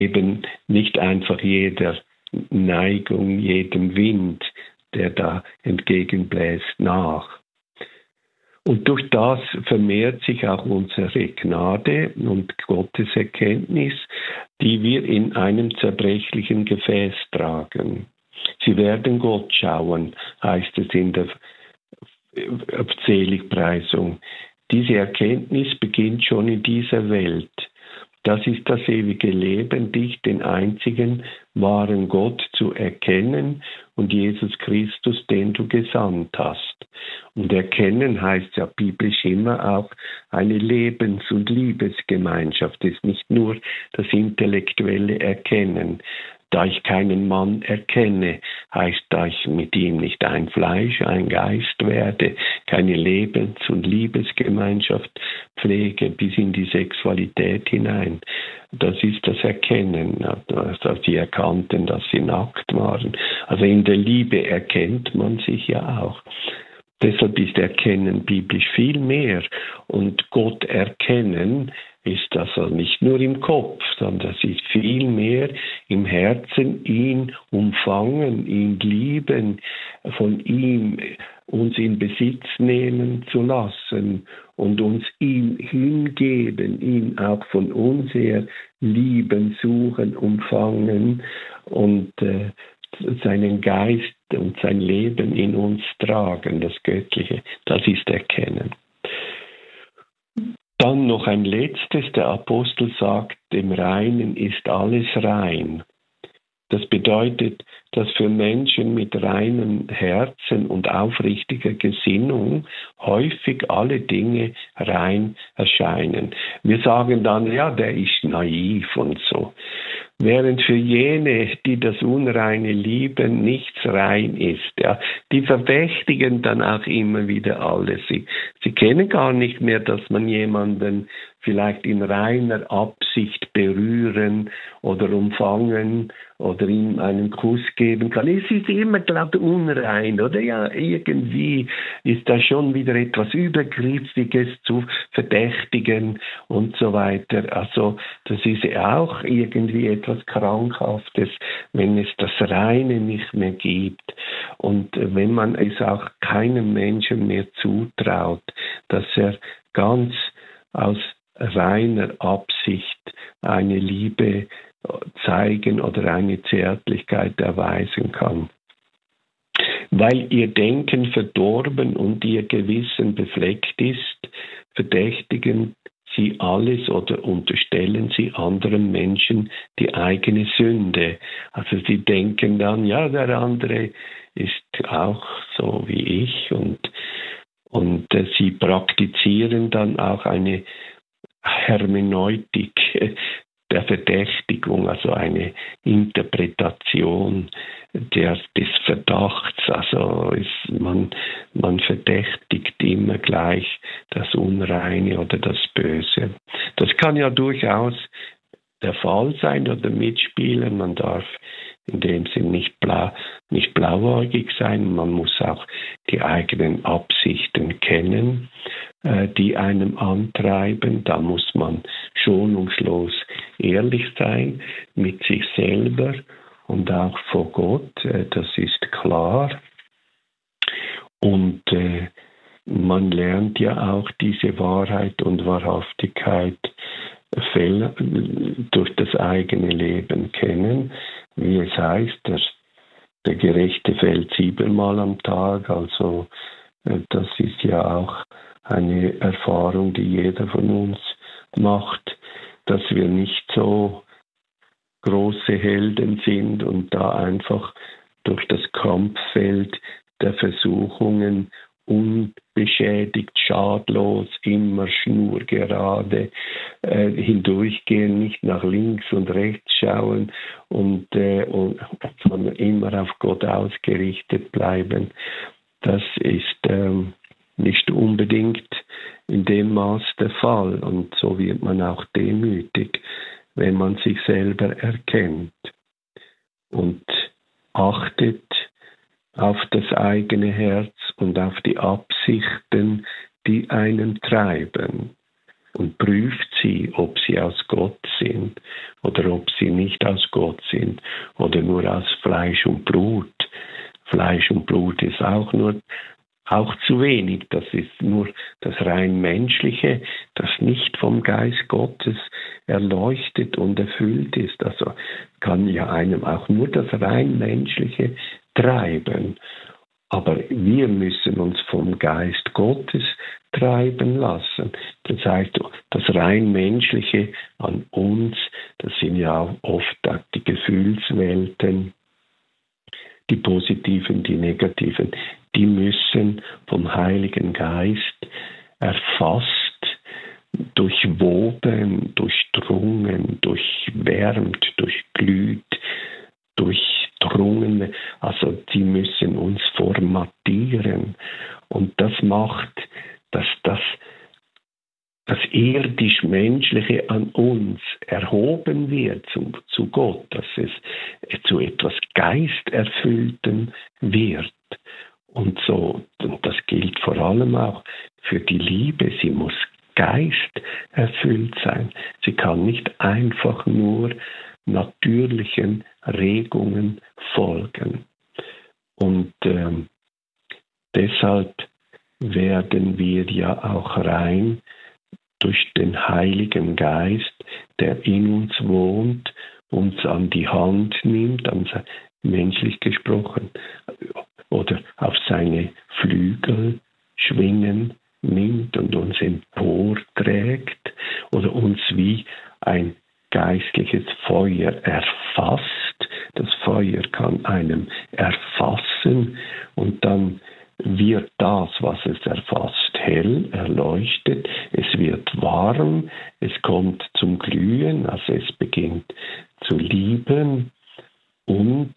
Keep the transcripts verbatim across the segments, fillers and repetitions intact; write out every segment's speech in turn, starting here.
eben nicht einfach jeder Neigung, jedem Wind, der da entgegenbläst, nach. Und durch das vermehrt sich auch unsere Gnade und Gotteserkenntnis, die wir in einem zerbrechlichen Gefäß tragen. Sie werden Gott schauen, heißt es in der Seligpreisung. Diese Erkenntnis beginnt schon in dieser Welt. Das ist das ewige Leben, dich, den einzigen wahren Gott, zu erkennen und Jesus Christus, den du gesandt hast. Und erkennen heißt ja biblisch immer auch eine Lebens- und Liebesgemeinschaft. Es ist nicht nur das intellektuelle Erkennen. Da ich keinen Mann erkenne, heißt, da ich mit ihm nicht ein Fleisch, ein Geist werde, keine Lebens- und Liebesgemeinschaft pflege bis in die Sexualität hinein. Das ist das Erkennen, dass sie erkannten, dass sie nackt waren. Also in der Liebe erkennt man sich ja auch. Deshalb ist Erkennen biblisch viel mehr. Und Gott erkennen ist also nicht nur im Kopf, sondern das ist viel mehr im Herzen, ihn umfangen, ihn lieben, von ihm uns in Besitz nehmen zu lassen und uns ihm hingeben, ihn auch von uns her lieben, suchen, umfangen und äh, seinen Geist und sein Leben in uns tragen, das Göttliche, das ist Erkennen. Dann noch ein letztes, der Apostel sagt, dem Reinen ist alles rein. Das bedeutet, dass für Menschen mit reinem Herzen und aufrichtiger Gesinnung häufig alle Dinge rein erscheinen. Wir sagen dann, ja, der ist naiv und so. Während für jene, die das Unreine lieben, nichts rein ist. Ja, die verdächtigen dann auch immer wieder alles. Sie, sie kennen gar nicht mehr, dass man jemanden vielleicht in reiner Absicht berühren oder umfangen oder ihm einen Kuss geben kann. Es ist immer gerade unrein, oder? Ja, irgendwie ist da schon wieder etwas Übergriffiges zu verdächtigen und so weiter. Also das ist auch irgendwie etwas Krankhaftes, wenn es das Reine nicht mehr gibt und wenn man es auch keinem Menschen mehr zutraut, dass er ganz aus reiner Absicht eine Liebe zeigen oder eine Zärtlichkeit erweisen kann. Weil ihr Denken verdorben und ihr Gewissen befleckt ist, verdächtigen sie alles oder unterstellen sie anderen Menschen die eigene Sünde. Also sie denken dann, ja, der andere ist auch so wie ich und, und äh, sie praktizieren dann auch eine Hermeneutik der Verdächtigung, also eine Interpretation der, des Verdachts. Also ist man, man verdächtigt immer gleich das Unreine oder das Böse. Das kann ja durchaus der Fall sein oder mitspielen. Man darf in dem Sinn nicht, blau, nicht blauäugig sein. Man muss auch die eigenen Absichten kennen, äh, die einem antreiben. Da muss man schonungslos ehrlich sein mit sich selber und auch vor Gott. Äh, das ist klar. Und äh, man lernt ja auch diese Wahrheit und Wahrhaftigkeit durch das eigene Leben kennen. Wie es heißt, der, der Gerechte fällt siebenmal am Tag, also das ist ja auch eine Erfahrung, die jeder von uns macht, dass wir nicht so große Helden sind und da einfach durch das Kampffeld der Versuchungen unbeschädigt, schadlos, immer schnurgerade äh, hindurchgehen, nicht nach links und rechts schauen und, äh, und sondern immer auf Gott ausgerichtet bleiben. Das ist ähm, nicht unbedingt in dem Maß der Fall und so wird man auch demütig, wenn man sich selber erkennt und achtet auf das eigene Herz und auf die Absichten, die einen treiben. und prüft sie, ob sie aus Gott sind oder ob sie nicht aus Gott sind oder nur aus Fleisch und Blut. Fleisch und Blut ist auch nur auch zu wenig. Das ist nur das rein Menschliche, das nicht vom Geist Gottes erleuchtet und erfüllt ist. Also kann ja einem auch nur das rein Menschliche treiben. Aber wir müssen uns vom Geist Gottes treiben lassen. Das heißt, das rein Menschliche an uns, das sind ja auch oft die Gefühlswelten, die positiven, die negativen, die müssen vom Heiligen Geist erfasst, durchwoben, durchdrungen, durchwärmt, durchglüht, durchdrungen. Also die müssen uns formatieren. Und das macht, dass das, das irdisch-menschliche an uns erhoben wird zu, zu Gott, dass es zu etwas Geisterfülltem wird. Und so, und das gilt vor allem auch für die Liebe. Sie muss geisterfüllt sein. Sie kann nicht einfach nur natürlichen Regungen folgen. Und ähm, deshalb werden wir ja auch rein durch den Heiligen Geist, der in uns wohnt, uns an die Hand nimmt, an, menschlich gesprochen, oder auf seine Flügel schwingen nimmt und uns emporträgt oder uns wie ein geistliches Feuer erfasst. Das Feuer kann einem erfassen und dann wird das, was es erfasst, hell, erleuchtet. Es wird warm, es kommt zum Glühen, also es beginnt zu lieben und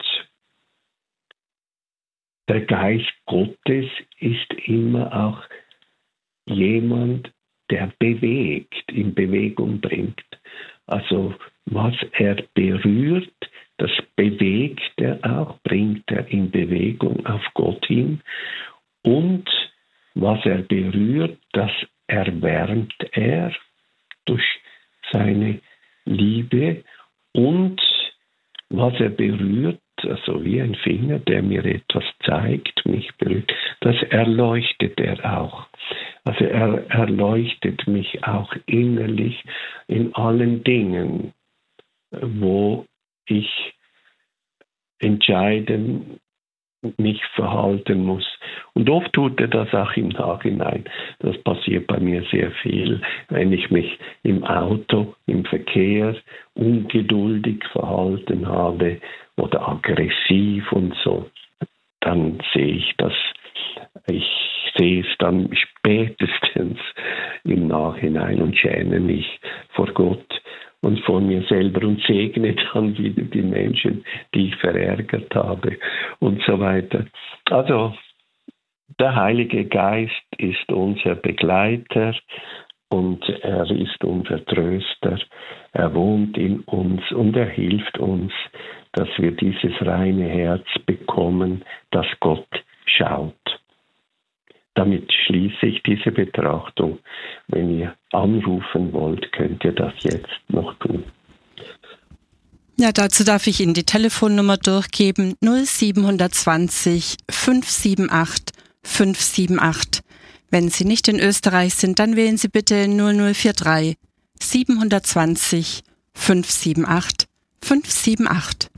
der Geist Gottes ist immer auch jemand, der bewegt, in Bewegung bringt. Also was er berührt, das bewegt er auch, bringt er in Bewegung auf Gott hin. Und was er berührt, das erwärmt er durch seine Liebe. Und was er berührt, also wie ein Finger, der mir etwas zeigt, mich berührt, das erleuchtet er auch. Also er erleuchtet mich auch innerlich in allen Dingen, wo ich entscheiden, mich verhalten muss. Und oft tut er das auch im Nachhinein. Das passiert bei mir sehr viel. Wenn ich mich im Auto, im Verkehr ungeduldig verhalten habe oder aggressiv und so, dann sehe ich das. Ich sehe es dann spätestens im Nachhinein und schäme mich vor Gott und vor mir selber und segne dann wieder die Menschen, die ich verärgert habe und so weiter. Also der Heilige Geist ist unser Begleiter und er ist unser Tröster. Er wohnt in uns und er hilft uns, dass wir dieses reine Herz bekommen, das Gott schaut. Damit schließe ich diese Betrachtung. Wenn ihr anrufen wollt, könnt ihr das jetzt noch tun. Ja, dazu darf ich Ihnen die Telefonnummer durchgeben. null sieben zwei null fünf sieben acht fünf sieben acht. Wenn Sie nicht in Österreich sind, dann wählen Sie bitte null null vier drei sieben zwei null fünf sieben acht fünf sieben acht.